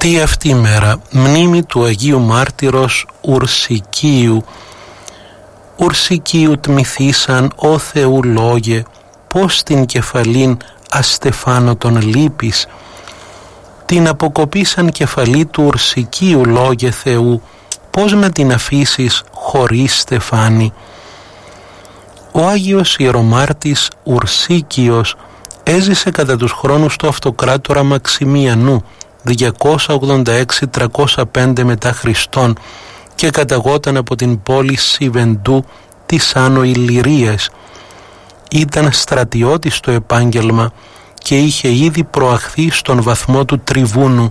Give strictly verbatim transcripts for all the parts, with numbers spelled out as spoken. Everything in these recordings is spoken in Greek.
Τι αυτή η μέρα, μνήμη του Αγίου Μάρτυρος Ουρσικίου. Ουρσικίου τμηθήσαν, ο Θεού λόγε, πως την κεφαλήν αστεφάνω τον λύπης. Την αποκοπήσαν κεφαλή του Ουρσικίου λόγε Θεού, πως με την αφήσεις χωρίς στεφάνι. Ο Άγιος Ιερομάρτης Ουρσίκιος έζησε κατά τους χρόνους του Αυτοκράτορα Μαξιμιανού διακόσια ογδόντα έξι με τριακόσια πέντε μετά Χριστόν και καταγόταν από την πόλη Σιβεντού της Άνω Ηλυρίας. Ήταν στρατιώτης στο επάγγελμα και είχε ήδη προαχθεί στον βαθμό του τριβούνου.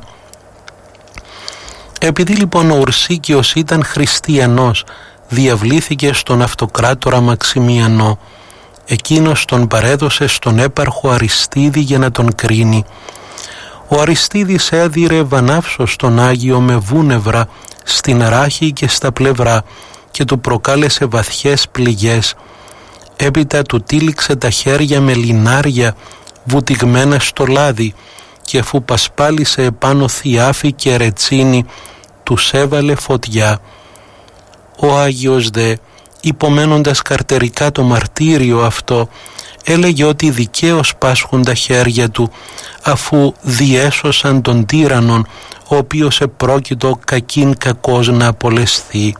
Επειδή λοιπόν ο Ουρσίκιος ήταν χριστιανός, διαβλήθηκε στον Αυτοκράτορα Μαξιμιανό. Εκείνος τον παρέδωσε στον έπαρχο Αριστίδη για να τον κρίνει. Ο Αριστίδης έδιρε βανάυσος τον Άγιο με βούνευρα στην ράχη και στα πλευρά και του προκάλεσε βαθιές πληγές. Έπειτα του τύλιξε τα χέρια με λινάρια βουτυγμένα στο λάδι και αφού πασπάλισε επάνω θιάφη και ρετσίνη τους έβαλε φωτιά. Ο Άγιος δε, υπομένοντας καρτερικά το μαρτύριο αυτό, έλεγε ότι δικαίως πάσχουν τα χέρια του, αφού διέσωσαν τον τύραννον, ο οποίος επρόκειτο κακήν κακός να απολεσθεί.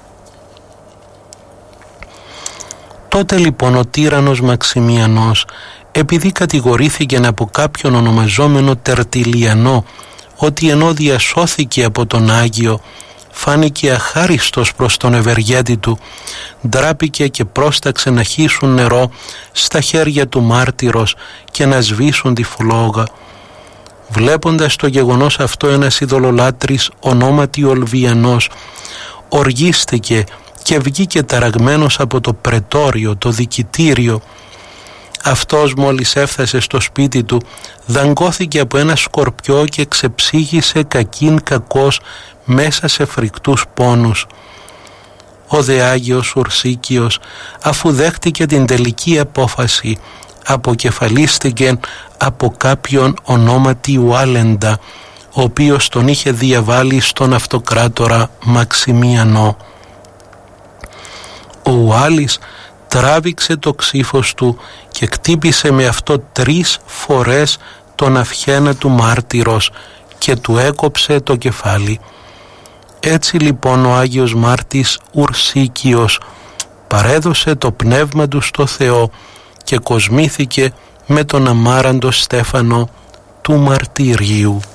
Τότε λοιπόν ο τύραννος Μαξιμιανός, επειδή κατηγορήθηκε από κάποιον ονομαζόμενο Τερτιλιανό ότι ενώ διασώθηκε από τον Άγιο, φάνηκε αχάριστος προς τον ευεργέτη του, ντράπηκε και πρόσταξε να χύσουν νερό στα χέρια του μάρτυρος και να σβήσουν τη φλόγα. Βλέποντας το γεγονός αυτό, ένας ειδωλολάτρης ονόματι Ολβιανός οργίστηκε και βγήκε ταραγμένος από το πρετόριο, το δικητήριο. Αυτός μόλις έφτασε στο σπίτι του, δαγκώθηκε από ένα σκορπιό και ξεψύγησε κακήν κακός μέσα σε φρικτούς πόνους. Ο δε Άγιος Ουρσίκιος, αφού δέχτηκε την τελική απόφαση, αποκεφαλίστηκε από κάποιον ονόματι Ουάλεντα, ο οποίος τον είχε διαβάλει στον Αυτοκράτορα Μαξιμιανό. Ο Ουάλης τράβηξε το ξύφος του και κτύπησε με αυτό τρεις φορές τον αυχένα του μάρτυρος και του έκοψε το κεφάλι. Έτσι λοιπόν ο Άγιος Μάρτης Ουρσίκιος παρέδωσε το πνεύμα του στο Θεό και κοσμήθηκε με τον αμάραντο στέφανο του μαρτυρίου.